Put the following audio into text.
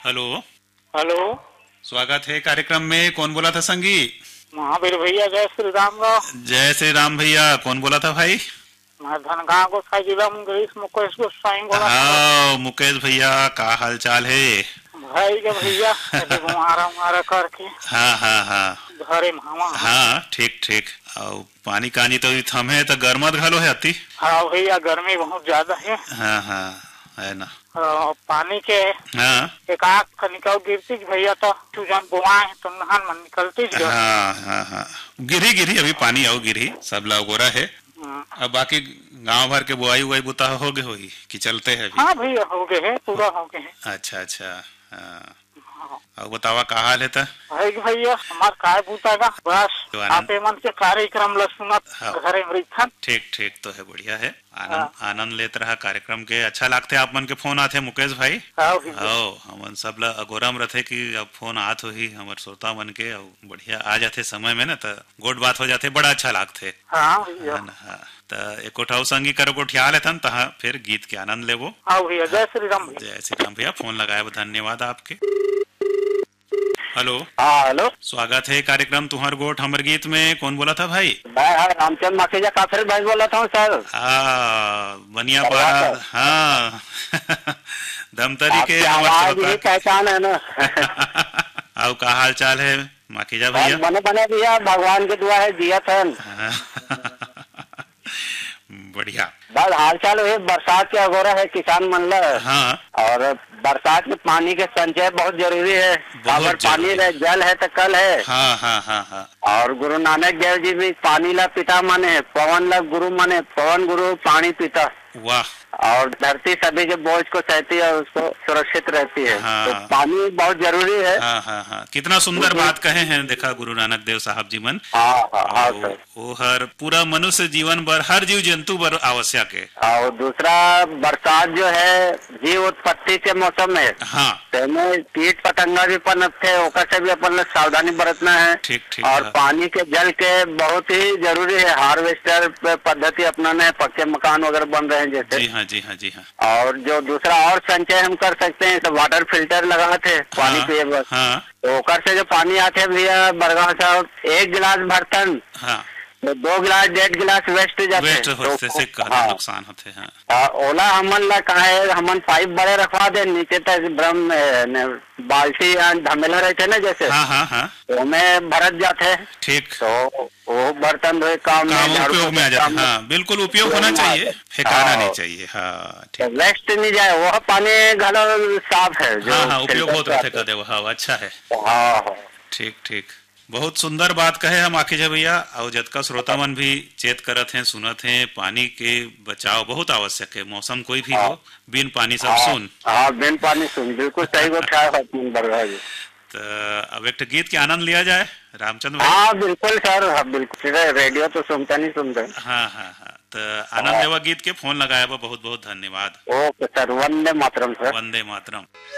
Hello. Hello. स्वागत है कार्यक्रम में। कौन बोला था संगी? महावीर भैया, जय श्री राम। जय श्री राम भैया। कौन बोला था भाई? मैं धनगांव गोसाई जिला मुकेश गोसाई बोला था। हाँ मुकेश भैया, का हाल चाल है? भाई के भैया घुमारा करके। हाँ हाँ हाँ घरे मामा। हाँ, ठीक ठीक। और पानी कानी तो थमे तो गर्मत घलो है अति। हाँ भैया, गर्मी बहुत ज्यादा है। हाँ हाँ, है ना। पानी के हाँ एक आग निकल गिरती भैया, तो चूजन बुआए तो नहान मन निकलती। हाँ हाँ हाँ, गिरी गिरी अभी पानी आओ गिरी, सब लगोरा है। अब बाकी गांव भर के बुआई उआई बुता हो गए होगी कि चलते हैं अभी? हाँ भैया, हो गए है, पूरा हो गए है। अच्छा अच्छा। हाँ, अब बतावा का हाल है? भाई भैया, हमार काय बूतागा बस आपे मन के कार्यक्रम ल सुनत हाँ। घरे मृथन। ठीक ठीक, तो है, बढ़िया है। आनंद लेते रहा कार्यक्रम के। अच्छा लगते आप मन के फोन आते मुकेश भाई। हाँ हमन सब ला अगोरम रथे कि अब फोन आत हो ही हमार श्रोता मन के, और बढ़िया आ जाते समय में ना, तो गोट बात हो जाते, बड़ा अच्छा लगते। हाँ भैया। हाँ, तो एको ठाव संगी करो को ठिया लेथन, तहा फिर गीत के आनंद लेबो। हाँ भैया, जय श्री राम भैया। जय श्री राम भैया। फोन लगाए धन्यवाद आपके। हेलो। हाँ हेलो। स्वागत है कार्यक्रम तुहर गोट हमर गीत में। कौन बोला था भाई? मैं रामचंद्र माखीजा काफिर भाई बोला था सर। बनिया पारा। हाँ धमतरी के पहचान है ना। आओ, का हाल चाल है माखीजा भैया? बने बने भैया, भगवान की दुआ है, जिया था। बढ़िया। बस हाल चाल है, बरसात के अगोरा है किसान मन ला। हाँ, और बरसात में पानी के संचय बहुत जरूरी है। अगर पानी जल है तो कल है। हाँ हाँ हाँ हाँ। और गुरु नानक देव जी भी पानी ला पिता माने, पवन ला गुरु माने, पवन गुरु पानी पिता। वाह। और धरती सभी के बोझ को सहती है, उसको सुरक्षित रहती है। हाँ। तो पानी बहुत जरूरी है। हाँ हाँ हाँ, कितना सुंदर बात कहे हैं, देखा गुरु नानक देव साहब जी मन। हाँ वो हर पूरा मनुष्य जीवन भर, हर जीव जंतु भर आवश्यक है। और दूसरा, बरसात जो है जीव उत्पत्ति के मौसम है। हाँ, में कीट पतंगा भी पनपते हैं, ओकर से भी अपन सावधानी बरतना है। ठीक ठीक। और हाँ। पानी के जल के बहुत ही जरूरी है। हार्वेस्टर पद्धति अपनाना है, पक्के मकान वगैरह बन रहे हैं जैसे। जी हाँ जी हाँ जी हाँ। और जो दूसरा और संचय हम कर सकते हैं, तो वाटर फिल्टर लगाते पानी पिए बस। हाँ। तो ओकर से जो पानी आते है भैया, बरगांव साहब 1 गिलास भरतन, हाँ, तो 2 गिलास 1.5 गिलास वेस्ट जाते वेस्ट होते से हाँ। नुकसान होते हैं। ओला हमन ला कहा है, हमन पाइप बड़े रखवा दे नीचे तक, ब्रह्म बाल्टी या धमेला रहते ना जैसे। हाँ हाँ हाँ, तो में भरत जाते। ठीक। तो वो बर्तन धोए काम उपयोग में आ जाते। हाँ बिल्कुल, उपयोग होना चाहिए, फेंकाना नहीं चाहिए। हाँ ठीक। वेस्ट नहीं जाए, वह पानी घलो साफ है जो। हाँ हाँ, उपयोग होते रहते कर दे। हाँ, अच्छा है। हाँ ठीक ठीक, बहुत सुंदर बात कहे हम आखिर भैया। और जतका श्रोता मन भी चेत करत हैं, सुनत हैं, पानी के बचाव बहुत आवश्यक है। मौसम कोई भी हो, बिन पानी सब सुन। हाँ, बिन पानी सुन, बिल्कुल सही बात। तो अब एक गीत के आनंद लिया जाए रामचंद्र भाई। हाँ बिल्कुल सर, हाँ बिल्कुल। रेडियो तो सुनता नहीं सुनते। हाँ हाँ हाँ, तो आनंद लेवा गीत के फोन लगाया, बहुत बहुत धन्यवाद। Okay sir, Vande Mataram sir. Vande Mataram.